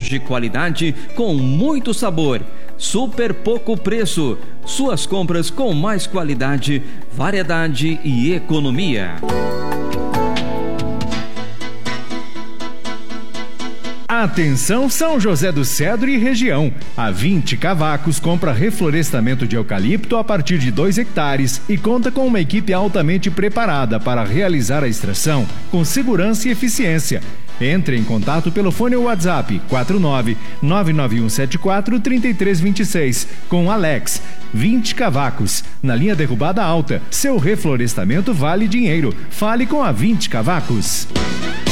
de qualidade com muito sabor. Super pouco preço. Suas compras com mais qualidade, variedade e economia. Atenção São José do Cedro e região. A 20 Cavacos compra reflorestamento de eucalipto a partir de 2 hectares e conta com uma equipe altamente preparada para realizar a extração com segurança e eficiência. Entre em contato pelo fone ou WhatsApp 49-99174-3326 com Alex. 20 Cavacos, na linha Derrubada Alta. Seu reflorestamento vale dinheiro. Fale com a 20 Cavacos.